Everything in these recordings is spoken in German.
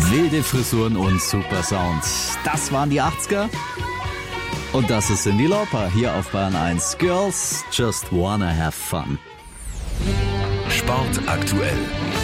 Wilde Frisuren und super Sound. Das waren die 80er. Und das ist Cyndi Lauper hier auf Bayern 1. Girls just wanna have fun. Sport aktuell.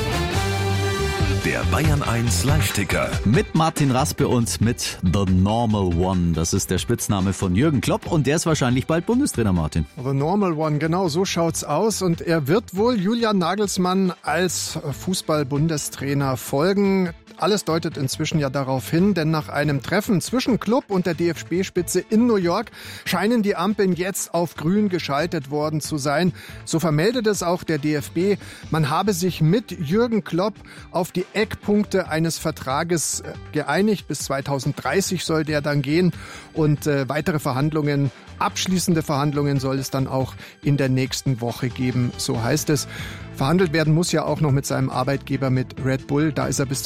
Der Bayern 1 Live-Ticker. Mit Martin Raspe und mit The Normal One. Das ist der Spitzname von Jürgen Klopp und der ist wahrscheinlich bald Bundestrainer, Martin. The Normal One, genau so schaut's aus. Und er wird wohl Julian Nagelsmann als Fußball-Bundestrainer folgen. Alles deutet inzwischen ja darauf hin, denn nach einem Treffen zwischen Club und der DFB-Spitze in New York scheinen die Ampeln jetzt auf grün geschaltet worden zu sein. So vermeldet es auch der DFB. Man habe sich mit Jürgen Klopp auf die Eckpunkte eines Vertrages geeinigt. Bis 2030 soll der dann gehen und weitere Verhandlungen, abschließende Verhandlungen soll es dann auch in der nächsten Woche geben, so heißt es. Verhandelt werden muss ja auch noch mit seinem Arbeitgeber, mit Red Bull. Da ist er bis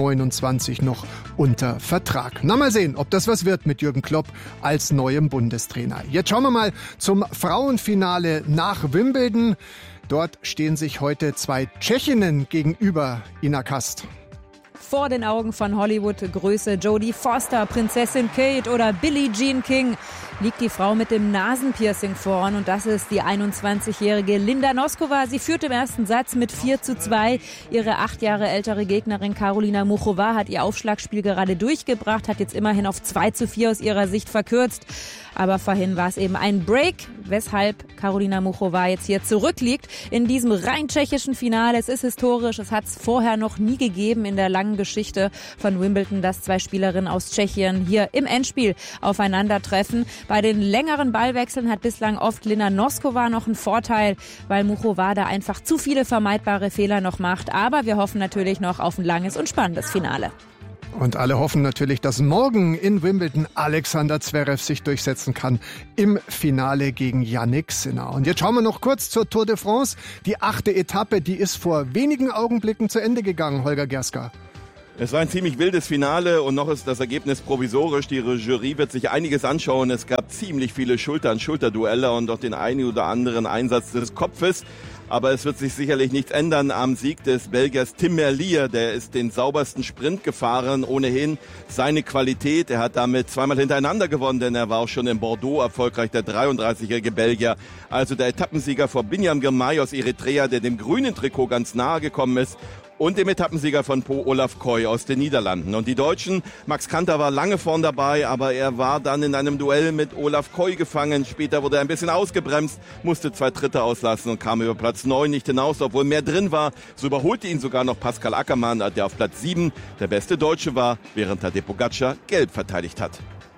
2029 noch unter Vertrag. Na, mal sehen, ob das was wird mit Jürgen Klopp als neuem Bundestrainer. Jetzt schauen wir mal zum Frauenfinale nach Wimbledon. Dort stehen sich heute zwei Tschechinnen gegenüber, Ina Kast. Vor den Augen von Hollywood-Größe Jodie Foster, Prinzessin Kate oder Billie Jean King liegt die Frau mit dem Nasenpiercing vorn und das ist die 21-jährige Linda Noskova. Sie führt im ersten Satz mit 4:2. Ihre 8 Jahre ältere Gegnerin Karolina Muchova hat ihr Aufschlagspiel gerade durchgebracht, hat jetzt immerhin auf 2:4 aus ihrer Sicht verkürzt. Aber vorhin war es eben ein Break, weshalb Karolina Muchova jetzt hier zurückliegt in diesem rein tschechischen Finale. Es ist historisch, es hat es vorher noch nie gegeben in der langen Geschichte von Wimbledon, dass zwei Spielerinnen aus Tschechien hier im Endspiel aufeinandertreffen. Bei den längeren Ballwechseln hat bislang oft Linda Noskova noch einen Vorteil, weil Muchova da einfach zu viele vermeidbare Fehler noch macht. Aber wir hoffen natürlich noch auf ein langes und spannendes Finale. Und alle hoffen natürlich, dass morgen in Wimbledon Alexander Zverev sich durchsetzen kann im Finale gegen Jannik Sinner. Und jetzt schauen wir noch kurz zur Tour de France. Die 8. Etappe, die ist vor wenigen Augenblicken zu Ende gegangen, Holger Gerska. Es war ein ziemlich wildes Finale und noch ist das Ergebnis provisorisch. Die Jury wird sich einiges anschauen. Es gab ziemlich viele Schulter-an-Schulter-Duelle und auch den einen oder anderen Einsatz des Kopfes. Aber es wird sich sicherlich nichts ändern am Sieg des Belgiers Tim Merlier. Der ist den saubersten Sprint gefahren, ohnehin seine Qualität. Er hat damit zweimal hintereinander gewonnen, denn er war auch schon in Bordeaux erfolgreich, der 33-jährige Belgier. Also der Etappensieger vor Binyam Girmay aus Eritrea, der dem grünen Trikot ganz nahe gekommen ist. Und dem Etappensieger von Po, Olaf Koy aus den Niederlanden. Und die Deutschen, Max Kanter war lange vorn dabei, aber er war dann in einem Duell mit Olaf Koy gefangen. Später wurde er ein bisschen ausgebremst, musste 2 Tritte auslassen und kam über Platz 9 nicht hinaus, obwohl mehr drin war. So überholte ihn sogar noch Pascal Ackermann, der auf Platz 7 der beste Deutsche war, während Tadej Pogačar gelb verteidigt hat.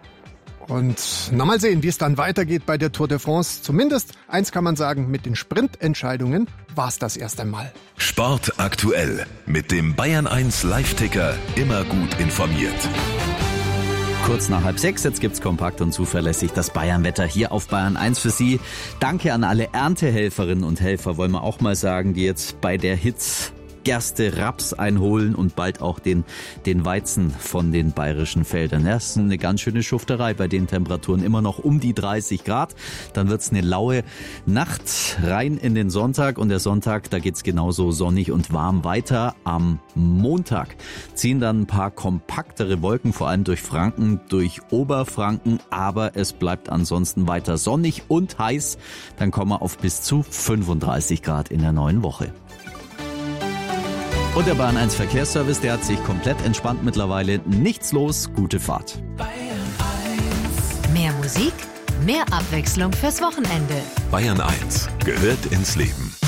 Und na mal sehen, wie es dann weitergeht bei der Tour de France. Zumindest eins kann man sagen, mit den Sprintentscheidungen war es das erst einmal. Sport aktuell mit dem Bayern 1 Live-Ticker immer gut informiert. Kurz nach 5:30, jetzt gibt's kompakt und zuverlässig das Bayern-Wetter hier auf Bayern 1 für Sie. Danke an alle Erntehelferinnen und Helfer, wollen wir auch mal sagen, die jetzt bei der Hitze Gerste, Raps einholen und bald auch den Weizen von den bayerischen Feldern. Das ist eine ganz schöne Schufterei bei den Temperaturen, immer noch um die 30 Grad. Dann wird's eine laue Nacht rein in den Sonntag und der Sonntag, da geht's genauso sonnig und warm weiter. Am Montag ziehen dann ein paar kompaktere Wolken, vor allem durch Franken, durch Oberfranken, aber es bleibt ansonsten weiter sonnig und heiß. Dann kommen wir auf bis zu 35 Grad in der neuen Woche. Und der Bayern 1 Verkehrsservice, der hat sich komplett entspannt mittlerweile. Nichts los, gute Fahrt. Bayern 1. Mehr Musik, mehr Abwechslung fürs Wochenende. Bayern 1 gehört ins Leben.